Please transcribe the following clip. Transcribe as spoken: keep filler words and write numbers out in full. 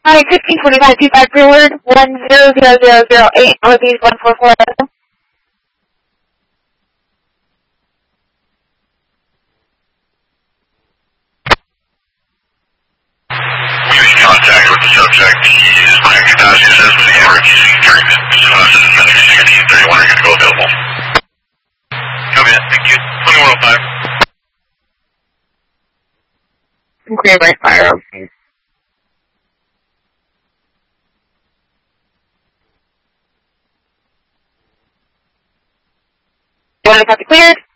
Hi, fifteen twenty-five two five forward, one zero zero zero zero eight, Northeast one four four. Contact with the subject. He is running capacity assessment and refusing treatment. Wisconsin is medic sixteen thirty-one. Are you going to go available? Copy that. Thank you. twenty-one oh five. Clear by firearm. You want to copy cleared?